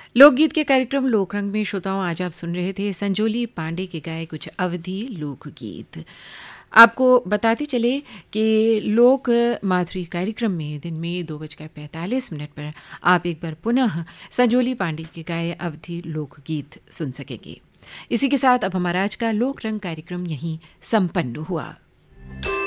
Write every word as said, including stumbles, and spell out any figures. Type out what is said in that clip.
लोकगीत के कार्यक्रम लोकरंग में श्रोताओं आज आप सुन रहे थे संजोली पांडे के गाए कुछ अवधी लोकगीत। आपको बताते चले कि लोक माधुरी कार्यक्रम में दिन में दो बजकर पैंतालीस मिनट पर आप एक बार पुनः संजोली पांडे के गाए अवधी लोकगीत सुन सकेंगे। इसी के साथ अब हमारा आज का लोकरंग कार्यक्रम यहीं संपन्न हुआ।